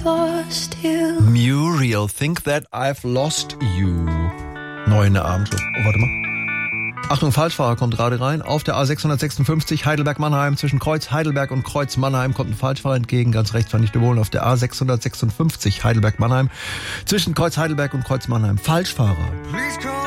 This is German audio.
lost you. Muriel, think that I've lost you. Neu in der Abendschluss. Oh, warte mal. Achtung, Falschfahrer kommt gerade rein. Auf der A656 Heidelberg-Mannheim. Zwischen Kreuz Heidelberg und Kreuz Mannheim kommt ein Falschfahrer entgegen. Ganz rechts fand ich wohnen. Auf der A656 Heidelberg-Mannheim. Zwischen Kreuz Heidelberg und Kreuz Mannheim. Falschfahrer. Please come